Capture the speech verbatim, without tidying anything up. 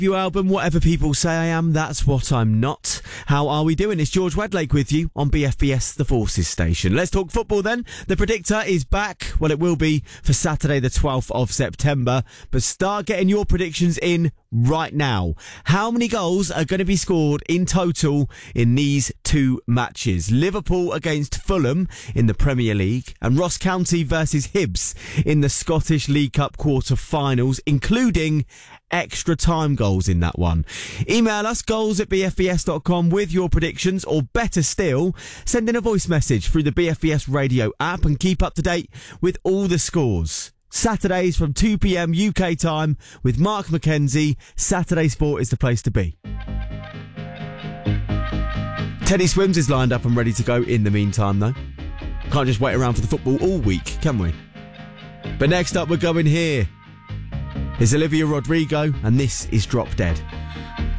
debut album, Whatever People Say I Am, That's What I'm Not. How are we doing? It's George Wedlake with you on B F B S, the Forces Station. Let's talk football then. The Predictor is back. Well, it will be for Saturday the twelfth of September. But start getting your predictions in right now. How many goals are going to be scored in total in these two matches? Liverpool against Fulham in the Premier League and Ross County versus Hibs in the Scottish League Cup quarter-finals, including extra time goals in that one. Email us goals at b f b s dot com with your predictions, or better still, send in a voice message through the B F B S radio app and keep up to date with all the scores. Saturdays from two p.m. U K time with Mark McKenzie. Saturday Sport is the place to be. Teddy Swims is lined up and ready to go in the meantime though. Can't just wait around for the football all week, can we? But next up we're going here. It's Olivia Rodrigo and this is Drop Dead.